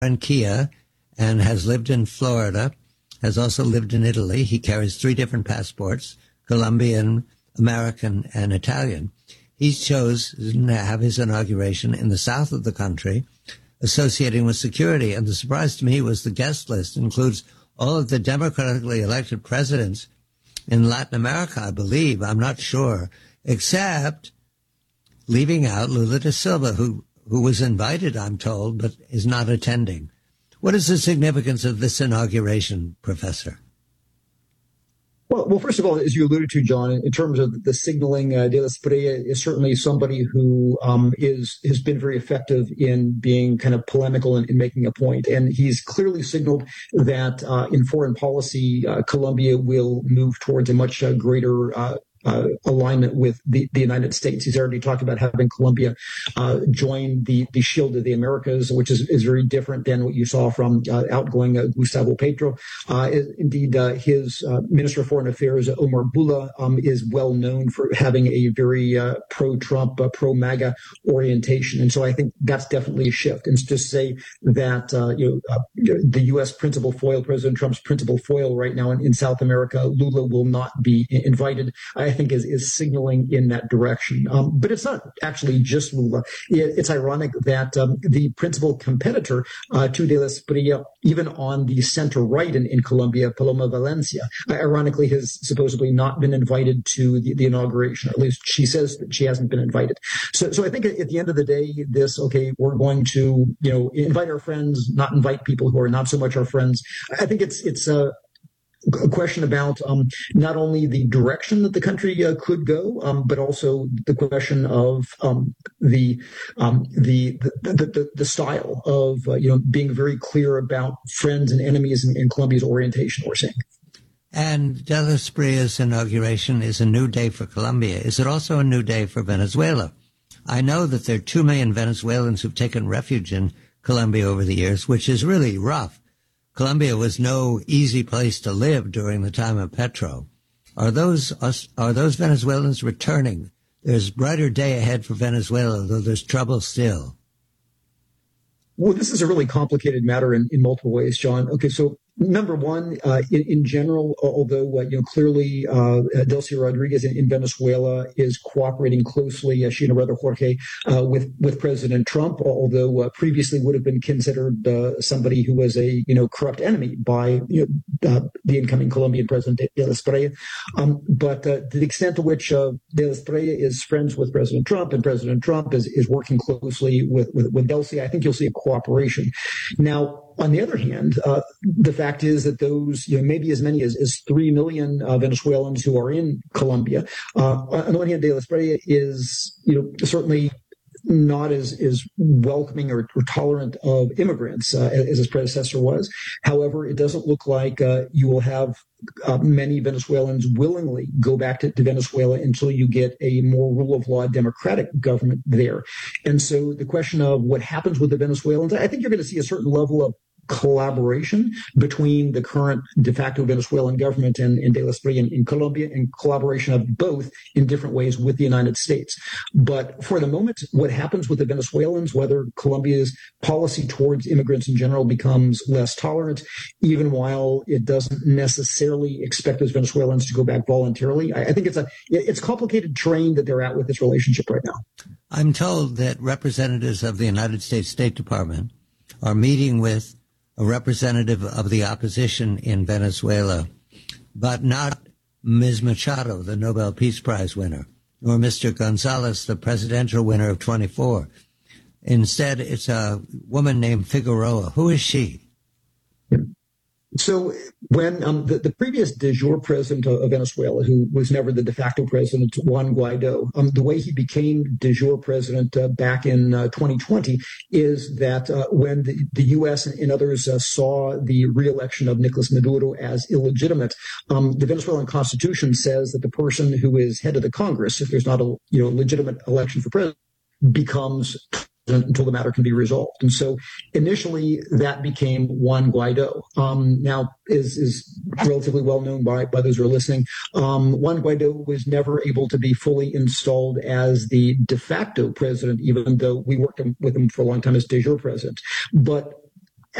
Barranquilla and has lived in Florida, has also lived in Italy. He carries 3 different passports, Colombian, American, and Italian. He chose to have his inauguration in the south of the country, associating with security. And the surprise to me was the guest list includes all of the democratically elected presidents in Latin America, I believe. I'm not sure, except leaving out Lula da Silva, who was invited, I'm told, but is not attending. What is the significance of this inauguration, Professor? Well, first of all, as you alluded to, John, in terms of the signaling, De La Espriella is certainly somebody who has been very effective in being kind of polemical and in making a point. And he's clearly signaled that in foreign policy, Colombia will move towards a much greater alignment with the United States. He's already talked about having Colombia join the Shield of the Americas, which is very different than what you saw from outgoing Gustavo Petro. Indeed, his Minister of Foreign Affairs, Omar Bula, is well known for having a very pro-Trump, pro-MAGA orientation. And so I think that's definitely a shift. And to say that the U.S. principal foil, President Trump's principal foil right now in South America, Lula, will not be invited, I think is signaling in that direction. But it's not actually just Lula. It's ironic that the principal competitor to De La Espriella, even on the center right in Colombia, Paloma Valencia, ironically has supposedly not been invited to the inauguration. At least she says that she hasn't been invited. So I think at the end of the day, we're going to, invite our friends, not invite people who are not so much our friends. I think it's a question about not only the direction that the country could go, but also the question of the style of being very clear about friends and enemies in Colombia's orientation, we're saying. And De La Espriella's inauguration is a new day for Colombia. Is it also a new day for Venezuela? I know that there are 2 million Venezuelans who've taken refuge in Colombia over the years, which is really rough. Colombia was no easy place to live during the time of Petro. Are those Venezuelans returning? There's a brighter day ahead for Venezuela, though there's trouble still. Well, this is a really complicated matter in multiple ways, John. Okay, so number one, in general, although clearly Delcy Rodriguez in Venezuela is cooperating closely, she and her brother Jorge, with President Trump, although previously would have been considered somebody who was a corrupt enemy by the incoming Colombian President De La Espriella. But to the extent to which De La Espriella is friends with President Trump and President Trump is working closely with Delcy, I think you'll see a cooperation. Now, on the other hand, the fact is that those, maybe as many as 3 million Venezuelans who are in Colombia, on the one hand, De La Espriella is, certainly not as welcoming or tolerant of immigrants as his predecessor was. However, it doesn't look like you will have many Venezuelans willingly go back to Venezuela until you get a more rule of law democratic government there. And so the question of what happens with the Venezuelans, I think you're going to see a certain level of collaboration between the current de facto Venezuelan government and De La Espriella in Colombia, and collaboration of both in different ways with the United States. But for the moment, what happens with the Venezuelans, whether Colombia's policy towards immigrants in general becomes less tolerant, even while it doesn't necessarily expect those Venezuelans to go back voluntarily, I think it's complicated terrain that they're at with this relationship right now. I'm told that representatives of the United States State Department are meeting with a representative of the opposition in Venezuela, but not Ms. Machado, the Nobel Peace Prize winner, nor Mr. Gonzalez, the presidential winner of 24. Instead, it's a woman named Figueroa. Who is she? So when the previous de jure president of Venezuela, who was never the de facto president, Juan Guaido, the way he became de jure president back in 2020 is that when the U.S. and others saw the reelection of Nicolas Maduro as illegitimate, the Venezuelan constitution says that the person who is head of the Congress, if there's not a legitimate election for president, becomes until the matter can be resolved. And so initially that became Juan Guaido. Now is relatively well known by those who are listening. Juan Guaido was never able to be fully installed as the de facto president, even though we worked with him for a long time as de jure president. But